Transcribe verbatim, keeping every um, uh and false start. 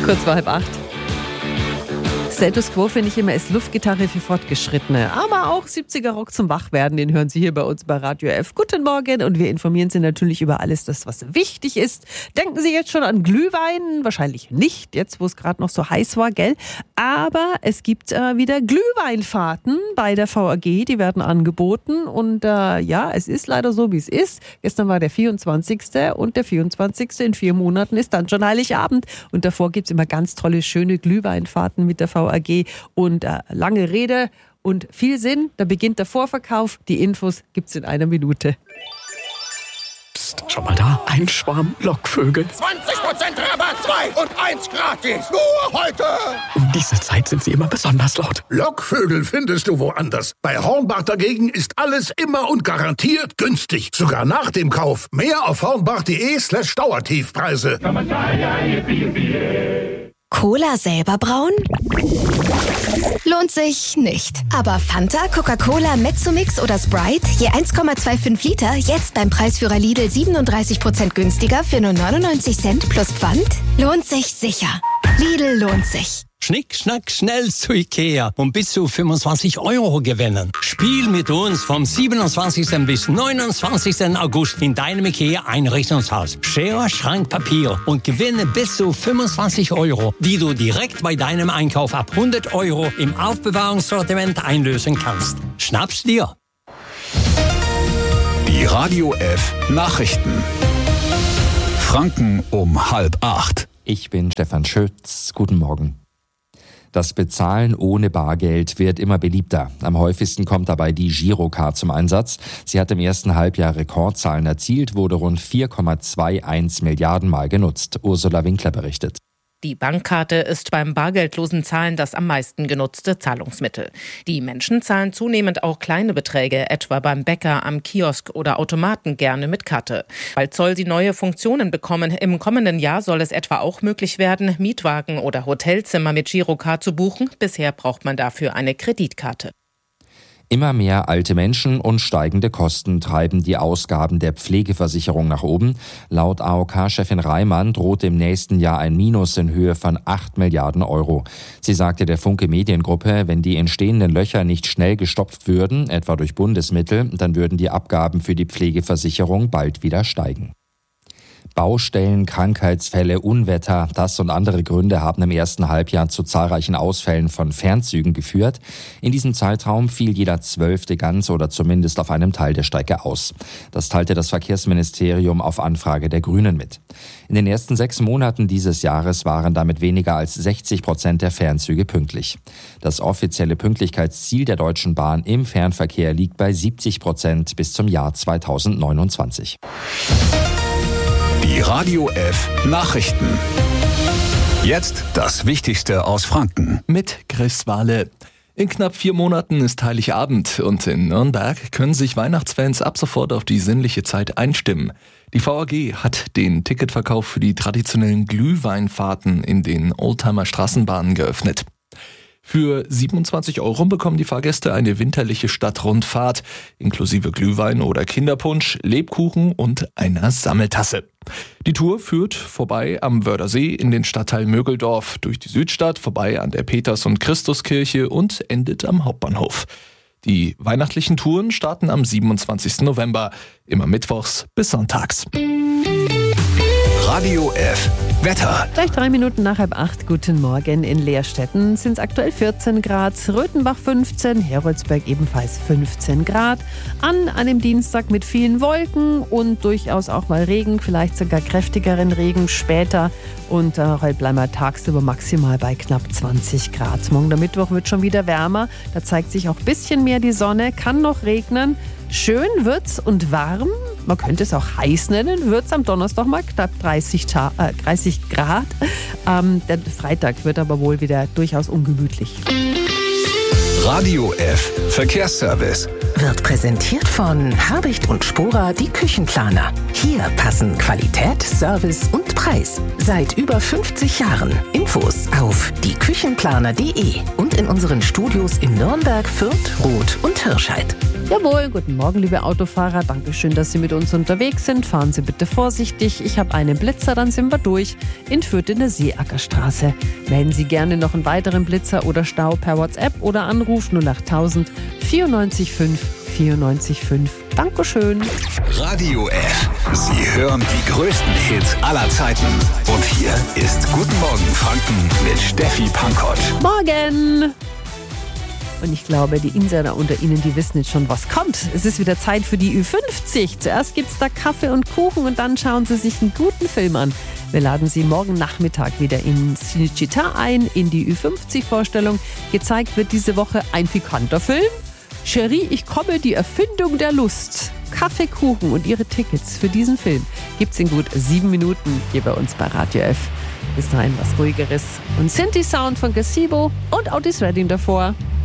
Kurz vor halb acht. Status Quo finde ich immer ist Luftgitarre für Fortgeschrittene. Aber auch siebziger Rock zum Wachwerden, den hören Sie hier bei uns bei Radio F. Guten Morgen und wir informieren Sie natürlich über alles, das was wichtig ist. Denken Sie jetzt schon an Glühwein? Wahrscheinlich nicht, jetzt wo es gerade noch so heiß war, gell? Aber es gibt äh, wieder Glühweinfahrten bei der V A G, die werden angeboten und äh, ja, es ist leider so, wie es ist. Gestern war der vierundzwanzigste und der vierundzwanzigste in vier Monaten ist dann schon Heiligabend und davor gibt es immer ganz tolle, schöne Glühweinfahrten mit der V A G und äh, lange Rede und viel Sinn. Da beginnt der Vorverkauf. Die Infos gibt's in einer Minute. Psst, schon mal da. Ein Schwarm Lockvögel. zwanzig Prozent Rabatt, zwei und eins gratis. Nur heute. Um diese Zeit sind sie immer besonders laut. Lockvögel findest du woanders. Bei Hornbach dagegen ist alles immer und garantiert günstig. Sogar nach dem Kauf. Mehr auf hornbach.de slash Dauertiefpreise. Cola selber brauen? Lohnt sich nicht. Aber Fanta, Coca-Cola, Mezzomix oder Sprite, je eins Komma fünfundzwanzig Liter, jetzt beim Preisführer Lidl siebenunddreißig Prozent günstiger für nur neunundneunzig Cent plus Pfand? Lohnt sich sicher. Lidl lohnt sich. Schnick, schnack, schnell zu Ikea und bis zu fünfundzwanzig Euro gewinnen. Spiel mit uns vom siebenundzwanzigsten bis neunundzwanzigsten August in deinem Ikea-Einrichtungshaus. Schere, Schrank, Papier und gewinne bis zu fünfundzwanzig Euro, die du direkt bei deinem Einkauf ab hundert Euro im Aufbewahrungssortiment einlösen kannst. Schnapp's dir! Die Radio F Nachrichten. Franken um halb acht. Ich bin Stefan Schütz. Guten Morgen. Das Bezahlen ohne Bargeld wird immer beliebter. Am häufigsten kommt dabei die Girocard zum Einsatz. Sie hat im ersten Halbjahr Rekordzahlen erzielt, wurde rund vier Komma einundzwanzig Milliarden Mal genutzt. Ursula Winkler berichtet. Die Bankkarte ist beim bargeldlosen Zahlen das am meisten genutzte Zahlungsmittel. Die Menschen zahlen zunehmend auch kleine Beträge, etwa beim Bäcker, am Kiosk oder Automaten gerne mit Karte. Bald soll sie neue Funktionen bekommen. Im kommenden Jahr soll es etwa auch möglich werden, Mietwagen oder Hotelzimmer mit Girocard zu buchen. Bisher braucht man dafür eine Kreditkarte. Immer mehr alte Menschen und steigende Kosten treiben die Ausgaben der Pflegeversicherung nach oben. Laut A O K-Chefin Reimann droht im nächsten Jahr ein Minus in Höhe von acht Milliarden Euro. Sie sagte der Funke Mediengruppe, wenn die entstehenden Löcher nicht schnell gestopft würden, etwa durch Bundesmittel, dann würden die Abgaben für die Pflegeversicherung bald wieder steigen. Baustellen, Krankheitsfälle, Unwetter, das und andere Gründe haben im ersten Halbjahr zu zahlreichen Ausfällen von Fernzügen geführt. In diesem Zeitraum fiel jeder Zwölfte ganz oder zumindest auf einem Teil der Strecke aus. Das teilte das Verkehrsministerium auf Anfrage der Grünen mit. In den ersten sechs Monaten dieses Jahres waren damit weniger als sechzig Prozent der Fernzüge pünktlich. Das offizielle Pünktlichkeitsziel der Deutschen Bahn im Fernverkehr liegt bei siebzig Prozent bis zum Jahr zweitausendneunundzwanzig. Die Radio F Nachrichten. Jetzt das Wichtigste aus Franken. Mit Chris Wahle. In knapp vier Monaten ist Heiligabend und in Nürnberg können sich Weihnachtsfans ab sofort auf die sinnliche Zeit einstimmen. Die V A G hat den Ticketverkauf für die traditionellen Glühweinfahrten in den Oldtimer-Straßenbahnen geöffnet. Für siebenundzwanzig Euro bekommen die Fahrgäste eine winterliche Stadtrundfahrt, inklusive Glühwein oder Kinderpunsch, Lebkuchen und einer Sammeltasse. Die Tour führt vorbei am Wördersee in den Stadtteil Mögeldorf, durch die Südstadt, vorbei an der Peters- und Christuskirche und endet am Hauptbahnhof. Die weihnachtlichen Touren starten am siebenundzwanzigsten November, immer mittwochs bis sonntags. Radio F Wetter. Gleich drei Minuten nach halb acht. Guten Morgen. In Leerstetten sind es aktuell vierzehn Grad, Röthenbach fünfzehn, Heroldsberg ebenfalls fünfzehn Grad. An einem Dienstag mit vielen Wolken und durchaus auch mal Regen, vielleicht sogar kräftigeren Regen später. Und äh, heute bleiben wir tagsüber maximal bei knapp zwanzig Grad. Morgen der Mittwoch wird schon wieder wärmer. Da zeigt sich auch ein bisschen mehr die Sonne, kann noch regnen. Schön wird's und warm, man könnte es auch heiß nennen, wird's am Donnerstag mal knapp dreißig, Ta- äh, dreißig Grad. Ähm, der Freitag wird aber wohl wieder durchaus ungemütlich. Radio F Verkehrsservice wird präsentiert von Habicht und Spora, die Küchenplaner. Hier passen Qualität, Service und Preis. Seit über fünfzig Jahren. Infos auf die küchenplaner punkt de und in unseren Studios in Nürnberg, Fürth, Roth und Hirscheid. Jawohl, guten Morgen, liebe Autofahrer. Dankeschön, dass Sie mit uns unterwegs sind. Fahren Sie bitte vorsichtig. Ich habe einen Blitzer, dann sind wir durch. In Fürth in der Seeackerstraße. Melden Sie gerne noch einen weiteren Blitzer oder Stau per WhatsApp oder Anruf null acht tausend vierundneunzig fünf vierundneunzig fünf. Dankeschön. Radio F. Sie hören die größten Hits aller Zeiten. Und hier ist Guten Morgen Franken mit Steffi Pankott. Morgen! Und ich glaube, die Insider unter Ihnen, die wissen jetzt schon, was kommt. Es ist wieder Zeit für die Ü fünfzig. Zuerst gibt es da Kaffee und Kuchen und dann schauen Sie sich einen guten Film an. Wir laden Sie morgen Nachmittag wieder in Cinecittà ein, in die Ü fünfzig-Vorstellung. Gezeigt wird diese Woche ein pikanter Film. Cherie, ich komme, die Erfindung der Lust. Kaffee, Kuchen und Ihre Tickets für diesen Film gibt's in gut sieben Minuten hier bei uns bei Radio F. Bis dahin was Ruhigeres und Synthi-Sound von Gazebo und Otis Redding davor.